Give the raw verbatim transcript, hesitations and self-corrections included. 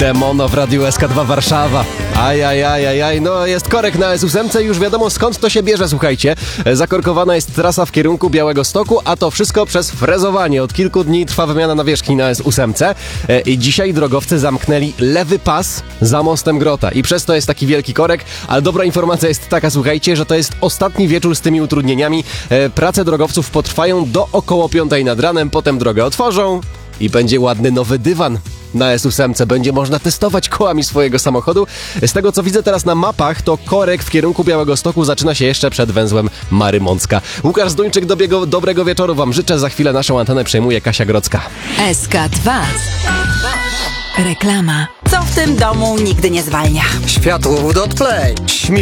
Demono w Radiu S K dwa Warszawa. Ajajajajaj, no jest korek na S osiem, już wiadomo skąd to się bierze, słuchajcie. Zakorkowana jest trasa w kierunku Białegostoku, a to wszystko przez frezowanie. Od kilku dni trwa wymiana nawierzchni na S osiem i dzisiaj drogowcy zamknęli lewy pas za mostem Grota i przez to jest taki wielki korek, ale dobra informacja jest taka, słuchajcie, że to jest ostatni wieczór z tymi utrudnieniami. Prace drogowców potrwają do około piątej nad ranem, potem drogę otworzą i będzie ładny nowy dywan. Na S osiem będzie można testować kołami swojego samochodu. Z tego co widzę teraz na mapach, to korek w kierunku Białegostoku zaczyna się jeszcze przed węzłem Marymącka. Łukasz Zduńczyk, dobiego, dobrego wieczoru wam życzę. Za chwilę naszą antenę przejmuje Kasia Grodzka. S K dwa. Reklama. Co w tym domu nigdy nie zwalnia? Światłowód od Play.